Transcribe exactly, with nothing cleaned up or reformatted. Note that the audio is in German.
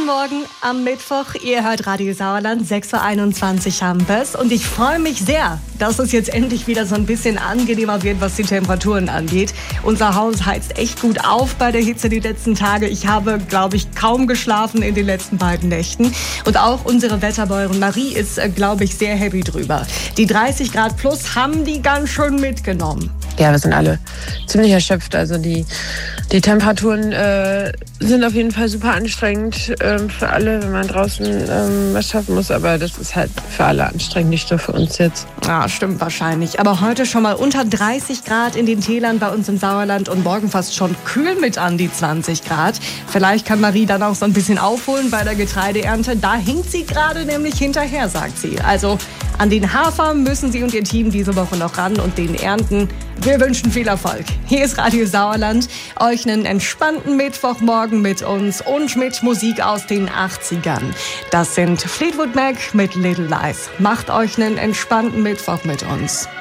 Morgen am Mittwoch. Ihr hört Radio Sauerland, sechs Uhr einundzwanzig haben wir's. Und ich freue mich sehr, dass es jetzt endlich wieder so ein bisschen angenehmer wird, was die Temperaturen angeht. Unser Haus heizt echt gut auf bei der Hitze die letzten Tage. Ich habe, glaube ich, kaum geschlafen in den letzten beiden Nächten. Und auch unsere Wetterbäuerin Marie ist, äh, glaube ich, sehr happy drüber. Die dreißig Grad plus haben die ganz schön mitgenommen. Ja, wir sind alle ziemlich erschöpft. Also die, die Temperaturen äh, sind auf jeden Fall super anstrengend ähm, für alle, wenn man draußen ähm, was schaffen muss. Aber das ist halt für alle anstrengend, nicht nur für uns jetzt. Ja, stimmt wahrscheinlich. Aber heute schon mal unter dreißig Grad in den Tälern bei uns im Sauerland und morgen fast schon kühl mit an die zwanzig Grad. Vielleicht kann Marie dann auch so ein bisschen aufholen bei der Getreideernte. Da hinkt sie gerade nämlich hinterher, sagt sie. Also an den Hafer müssen sie und ihr Team diese Woche noch ran und den ernten. Wir wünschen viel Erfolg. Hier ist Radio Sauerland. Euch einen entspannten Mittwochmorgen mit uns und mit Musik aus den achtzigern. Das sind Fleetwood Mac mit Little Lies. Macht euch einen entspannten Mittwoch mit uns.